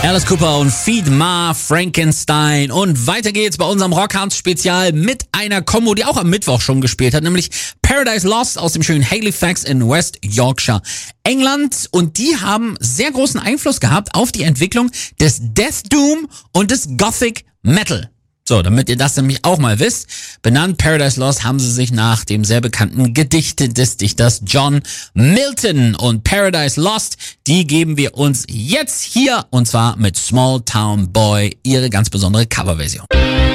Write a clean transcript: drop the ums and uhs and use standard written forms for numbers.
Alice Cooper und Feed Ma Frankenstein. Und weiter geht's bei unserem Rockhounds-Spezial mit einer Combo, die auch am Mittwoch schon gespielt hat, nämlich Paradise Lost aus dem schönen Halifax in West Yorkshire, England. Und die haben sehr großen Einfluss gehabt auf die Entwicklung des Death Doom und des Gothic Metal. So, damit ihr das nämlich auch mal wisst, benannt Paradise Lost haben sie sich nach dem sehr bekannten Gedicht des Dichters John Milton. Und Paradise Lost, die geben wir uns jetzt hier, und zwar mit Small Town Boy, ihre ganz besondere Coverversion.